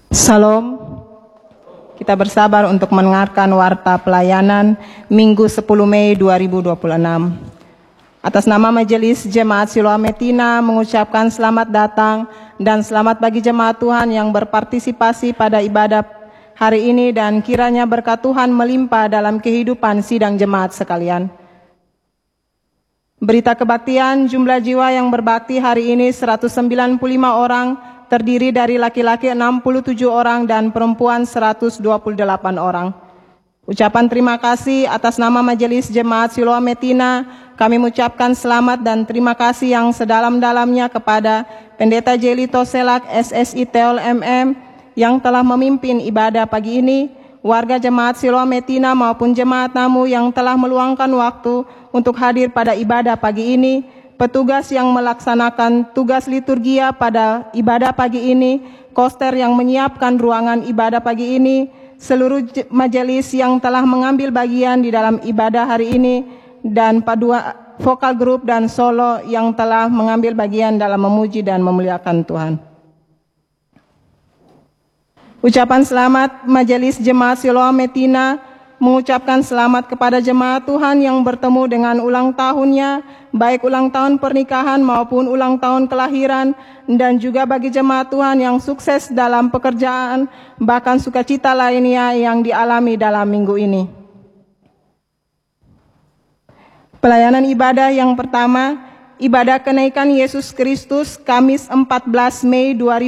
Salam. Kita bersabar untuk mendengarkan warta pelayanan Minggu 10 Mei 2026. Atas nama Majelis Jemaat Siloam Metina mengucapkan selamat datang dan selamat bagi jemaat Tuhan yang berpartisipasi pada ibadah hari ini, dan kiranya berkat Tuhan melimpah dalam kehidupan sidang jemaat sekalian. Berita kebaktian, jumlah jiwa yang berbakti hari ini 195 orang, terdiri dari laki-laki 67 orang dan perempuan 128 orang. Ucapan terima kasih atas nama Majelis Jemaat Siloam Metina, kami mengucapkan selamat dan terima kasih yang sedalam-dalamnya kepada Pendeta Jelito Selak SSI Teol MM yang telah memimpin ibadah pagi ini, warga Jemaat Siloam Metina maupun jemaat tamu yang telah meluangkan waktu untuk hadir pada ibadah pagi ini, petugas yang melaksanakan tugas liturgia pada ibadah pagi ini, koster yang menyiapkan ruangan ibadah pagi ini, seluruh majelis yang telah mengambil bagian di dalam ibadah hari ini, dan padua vokal grup dan solo yang telah mengambil bagian dalam memuji dan memuliakan Tuhan. Ucapan selamat Majelis Jemaat Siloam Metina mengucapkan selamat kepada jemaat Tuhan yang bertemu dengan ulang tahunnya, baik ulang tahun pernikahan maupun ulang tahun kelahiran, dan juga bagi jemaat Tuhan yang sukses dalam pekerjaan, bahkan sukacita lainnya yang dialami dalam minggu ini. Pelayanan ibadah yang pertama, ibadah kenaikan Yesus Kristus, Kamis 14 Mei 2026.